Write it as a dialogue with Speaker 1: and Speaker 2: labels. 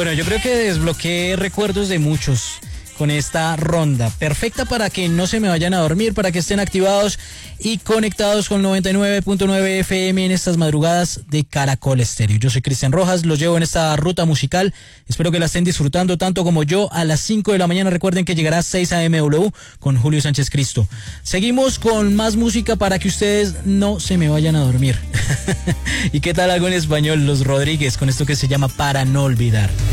Speaker 1: Bueno, yo creo que desbloqueé recuerdos de muchos con esta ronda. Perfecta para que no se me vayan a dormir, para que estén activados y conectados con 99.9 FM en estas madrugadas de Caracol Estéreo. Yo soy Cristian Rojas, los llevo en esta ruta musical. Espero que la estén disfrutando tanto como yo. A las 5 de la mañana recuerden que llegará 6 a MW con Julio Sánchez Cristo. Seguimos con más música para que ustedes no se me vayan a dormir. ¿Y qué tal algo en español? Los Rodríguez con esto que se llama Para no olvidar.